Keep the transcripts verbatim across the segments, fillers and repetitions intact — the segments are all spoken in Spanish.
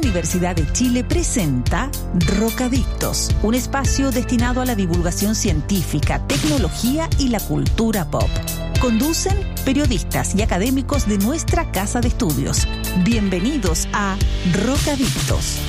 Universidad de Chile presenta Rocadictos, un espacio destinado a la divulgación científica, tecnología y la cultura pop. Conducen periodistas y académicos de nuestra casa de estudios. Bienvenidos a Rocadictos.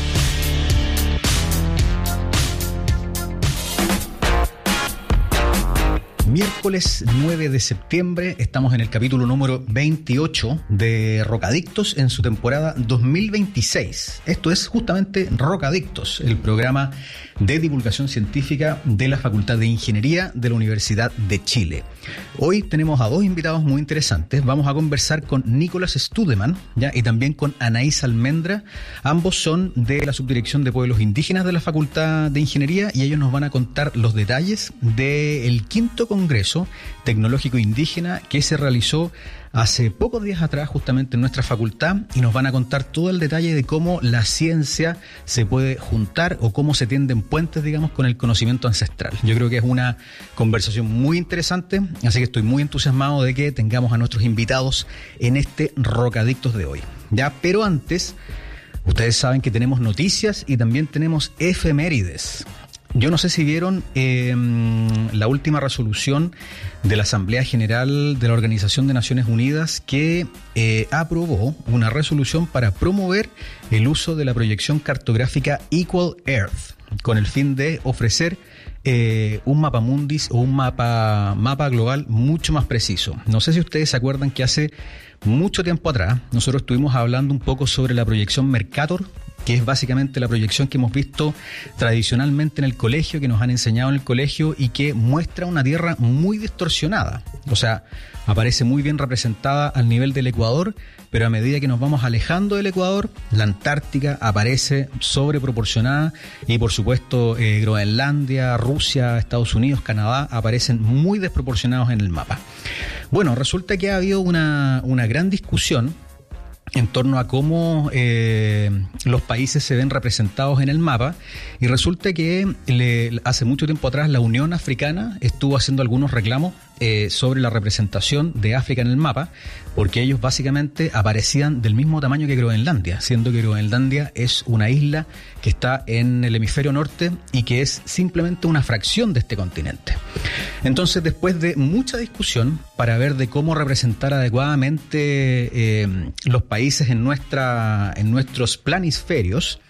Miércoles nueve de septiembre, estamos en el capítulo número veintiocho de Rocadictos en su temporada dos mil veintiséis. Esto es justamente Rocadictos, el programa de divulgación científica de la Facultad de Ingeniería de la Universidad de Chile. Hoy tenemos a dos invitados muy interesantes. Vamos a conversar con Nicolás Studeman, ¿ya? Y también con Anaís Almendra. Ambos son de la Subdirección de Pueblos Indígenas de la Facultad de Ingeniería y ellos nos van a contar los detalles del quinto Congreso Tecnológico Indígena que se realizó hace pocos días atrás justamente en nuestra facultad, y nos van a contar todo el detalle de cómo la ciencia se puede juntar o cómo se tienden puentes, digamos, con el conocimiento ancestral. Yo creo que es una conversación muy interesante, así que estoy muy entusiasmado de que tengamos a nuestros invitados en este Rocadictos de hoy. Ya, pero antes, ustedes saben que tenemos noticias y también tenemos efemérides. Yo no sé si vieron eh, la última resolución de la Asamblea General de la Organización de Naciones Unidas que eh, aprobó una resolución para promover el uso de la proyección cartográfica Equal Earth con el fin de ofrecer eh, un mapa mundis o un mapa, mapa global mucho más preciso. No sé si ustedes se acuerdan que hace mucho tiempo atrás nosotros estuvimos hablando un poco sobre la proyección Mercator, que es básicamente la proyección que hemos visto tradicionalmente en el colegio, que nos han enseñado en el colegio y que muestra una Tierra muy distorsionada. O sea, aparece muy bien representada al nivel del Ecuador, pero a medida que nos vamos alejando del Ecuador, la Antártica aparece sobreproporcionada y por supuesto eh, Groenlandia, Rusia, Estados Unidos, Canadá aparecen muy desproporcionados en el mapa. Bueno, resulta que ha habido una, una gran discusión en torno a cómo eh, los países se ven representados en el mapa, y resulta que le, hace mucho tiempo atrás la Unión Africana estuvo haciendo algunos reclamos eh, sobre la representación de África en el mapa, porque ellos básicamente aparecían del mismo tamaño que Groenlandia, siendo que Groenlandia es una isla que está en el hemisferio norte y que es simplemente una fracción de este continente. Entonces, después de mucha discusión para ver de cómo representar adecuadamente eh, los países en nuestra en nuestros planisferios,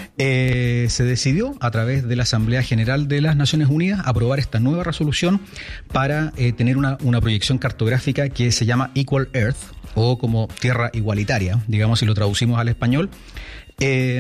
eh, se decidió a través de la Asamblea General de las Naciones Unidas aprobar esta nueva resolución para eh, tener una, una proyección cartográfica que se llama Equal Earth, o como Tierra Igualitaria, digamos, si lo traducimos al español. Eh,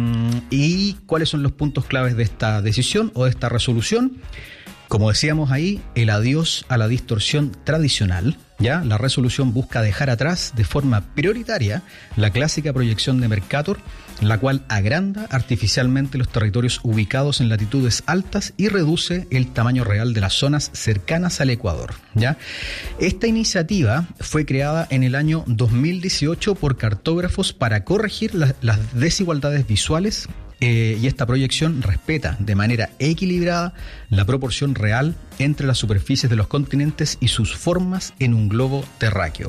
¿Y cuáles son los puntos claves de esta decisión o de esta resolución? Como decíamos ahí, el adiós a la distorsión tradicional. Ya, la resolución busca dejar atrás de forma prioritaria la clásica proyección de Mercator, la cual agranda artificialmente los territorios ubicados en latitudes altas y reduce el tamaño real de las zonas cercanas al Ecuador. ¿Ya? Esta iniciativa fue creada en el año dos mil dieciocho por cartógrafos para corregir la, las desigualdades visuales. Eh, y esta proyección respeta de manera equilibrada la proporción real entre las superficies de los continentes y sus formas en un globo terráqueo.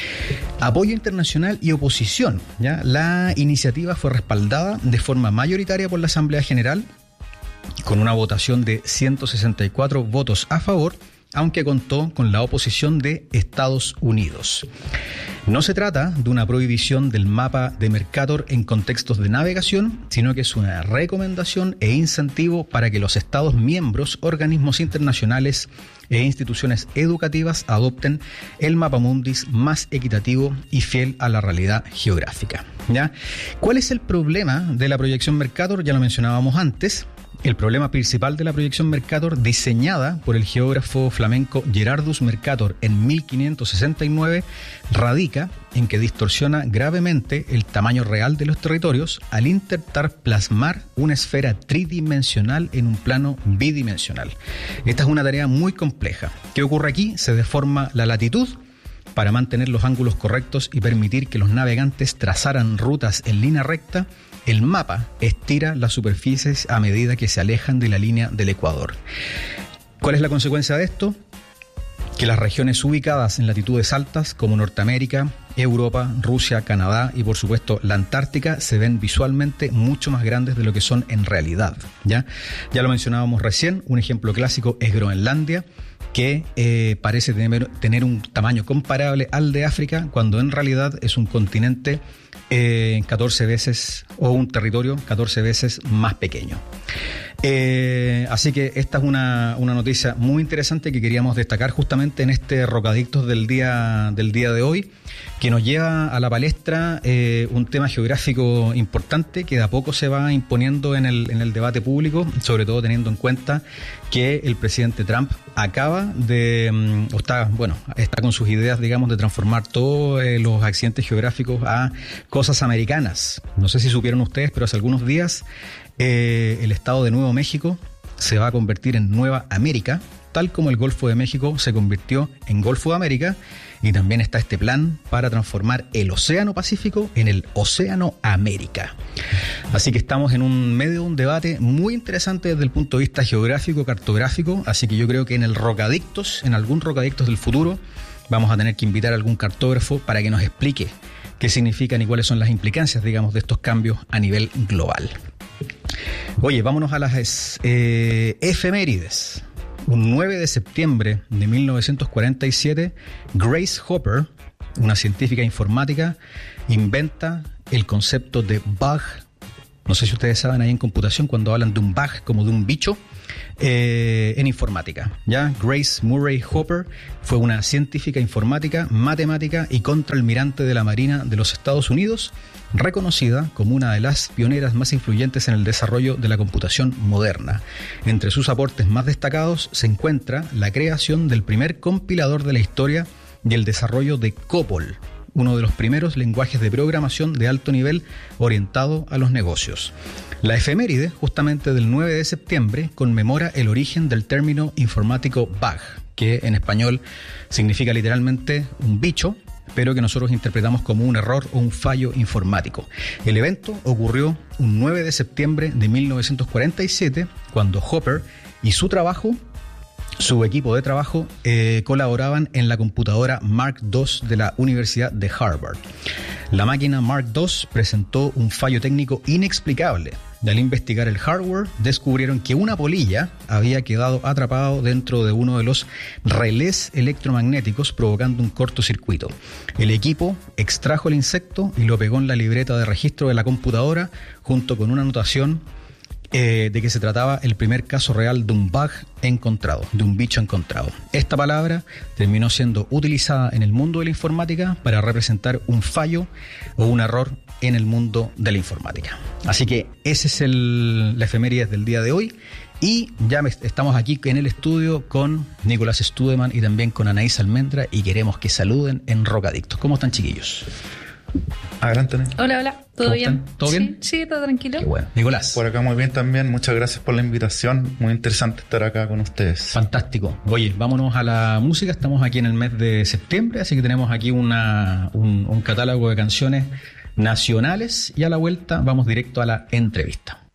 Apoyo internacional y oposición, ¿ya? La iniciativa fue respaldada de forma mayoritaria por la Asamblea General con una votación de ciento sesenta y cuatro votos a favor, aunque contó con la oposición de Estados Unidos. No se trata de una prohibición del mapa de Mercator en contextos de navegación, sino que es una recomendación e incentivo para que los Estados miembros, organismos internacionales e instituciones educativas adopten el mapamundis más equitativo y fiel a la realidad geográfica. ¿Ya? ¿Cuál es el problema de la proyección Mercator? Ya lo mencionábamos antes. El problema principal de la proyección Mercator, diseñada por el geógrafo flamenco Gerardus Mercator en mil quinientos sesenta y nueve, radica en que distorsiona gravemente el tamaño real de los territorios al intentar plasmar una esfera tridimensional en un plano bidimensional. Esta es una tarea muy compleja. ¿Qué ocurre aquí? Se deforma la latitud para mantener los ángulos correctos y permitir que los navegantes trazaran rutas en línea recta. El mapa estira las superficies a medida que se alejan de la línea del Ecuador. ¿Cuál es la consecuencia de esto? que las regiones ubicadas en latitudes altas como Norteamérica, Europa, Rusia, Canadá y por supuesto la Antártica se ven visualmente mucho más grandes de lo que son en realidad. Ya, ya lo mencionábamos recién, un ejemplo clásico es Groenlandia, que eh, parece tener, tener un tamaño comparable al de África, cuando en realidad es un continente eh, catorce veces, o un territorio catorce veces más pequeño. Eh, así que esta es una, una noticia muy interesante que queríamos destacar justamente en este Rocadictos del día, del día de hoy, que nos lleva a la palestra eh, un tema geográfico importante que de a poco se va imponiendo en el, en el debate público, sobre todo teniendo en cuenta que el presidente Trump acaba de, o está, bueno, está con sus ideas, digamos, de transformar todos eh, los accidentes geográficos a cosas americanas. No sé si supieron ustedes, pero hace algunos días eh, el estado de Nuevo México se va a convertir en Nueva América, tal como el Golfo de México se convirtió en Golfo de América, y también está este plan para transformar el Océano Pacífico en el Océano América. Así que estamos en un medio de un debate muy interesante desde el punto de vista geográfico, cartográfico, así que yo creo que en el Rocadictos, en algún Rocadictos del futuro, vamos a tener que invitar a algún cartógrafo para que nos explique qué significan y cuáles son las implicancias, digamos, de estos cambios a nivel global. Oye, vámonos a las eh, efemérides. Un nueve de septiembre de mil novecientos cuarenta y siete, Grace Hopper, una científica informática, inventa el concepto de bug. No sé si ustedes saben ahí en computación cuando hablan de un bug como de un bicho, eh, en informática. ¿Ya? Grace Murray Hopper fue una científica informática, matemática y contraalmirante de la Marina de los Estados Unidos, reconocida como una de las pioneras más influyentes en el desarrollo de la computación moderna. Entre sus aportes más destacados se encuentra la creación del primer compilador de la historia y el desarrollo de COBOL, uno de los primeros lenguajes de programación de alto nivel orientado a los negocios. La efeméride, justamente del nueve de septiembre, conmemora el origen del término informático bug, que en español significa literalmente un bicho, pero que nosotros interpretamos como un error o un fallo informático. El evento ocurrió un nueve de septiembre de mil novecientos cuarenta y siete, cuando Hopper y su trabajo, su equipo de trabajo, eh, colaboraban en la computadora Mark dos de la Universidad de Harvard. La máquina Mark dos presentó un fallo técnico inexplicable. Y al investigar el hardware, descubrieron que una polilla había quedado atrapado dentro de uno de los relés electromagnéticos, provocando un cortocircuito. El equipo extrajo el insecto y lo pegó en la libreta de registro de la computadora, junto con una anotación Eh, de que se trataba el primer caso real de un bug encontrado, de un bicho encontrado. Esta palabra terminó siendo utilizada en el mundo de la informática para representar un fallo o un error en el mundo de la informática. Así que ese es el, la efeméride del día de hoy. Y ya estamos aquí en el estudio con Nicolás Studeman y también con Anaís Almendra, y queremos que saluden en Rocadictos. ¿Cómo están, chiquillos? Adelante. Hola, hola, ¿todo bien? Están? ¿Todo bien? Sí, sí, todo tranquilo. Qué bueno. Nicolás. Por acá muy bien también, muchas gracias por la invitación, muy interesante estar acá con ustedes. Fantástico. Oye, vámonos a la música, estamos aquí en el mes de septiembre, así que tenemos aquí una, un, un catálogo de canciones nacionales y a la vuelta vamos directo a la entrevista.